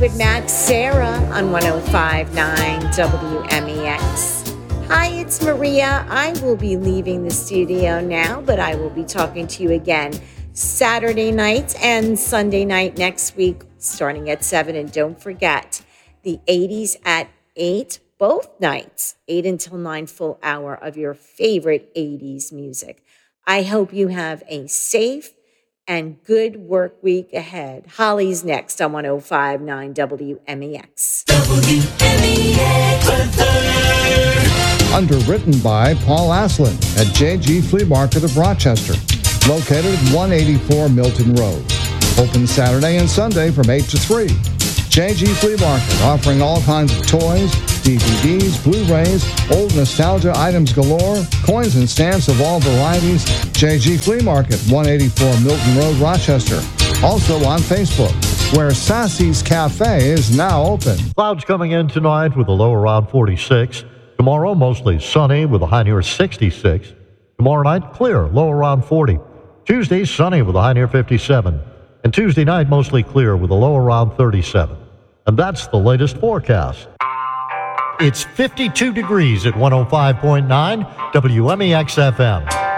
With Matt Sarah on 105.9 WMEX. Hi, it's Maria. I will be leaving the studio now, but I will be talking to you again Saturday night and Sunday night next week, starting at 7. And don't forget, the 80s at 8, both nights, 8 until 9, full hour of your favorite 80s music. I hope you have a safe and good work week ahead. Holly's next on 105.9 WMEX. Underwritten by Paul Aslin at JG Flea Market of Rochester, located at 184 Milton Road. Open Saturday and Sunday from 8 to 3. JG Flea Market, offering all kinds of toys, DVDs, Blu-rays, old nostalgia items galore, coins and stamps of all varieties. JG Flea Market, 184 Milton Road, Rochester. Also on Facebook, where Sassy's Cafe is now open. Clouds coming in tonight with a low around 46. Tomorrow, mostly sunny with a high near 66. Tomorrow night, clear, low around 40. Tuesday, sunny with a high near 57. And Tuesday night, mostly clear with a low around 37. And that's the latest forecast. It's 52 degrees at 105.9 WMEX FM.